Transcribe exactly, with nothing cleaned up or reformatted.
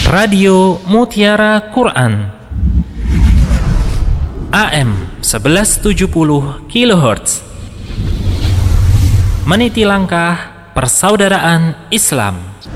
Radio Mutiara Quran A M sebelas tujuh puluh kilohertz, meniti langkah persaudaraan Islam.